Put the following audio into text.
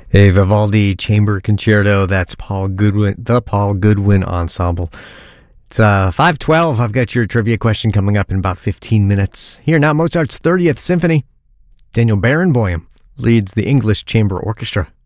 A Vivaldi Chamber Concerto. That's Paul Goodwin, the Paul Goodwin Ensemble. It's 5:12. I've got your trivia question coming up in about 15 minutes. Here now, Mozart's 30th Symphony. Daniel Barenboim leads the English Chamber Orchestra.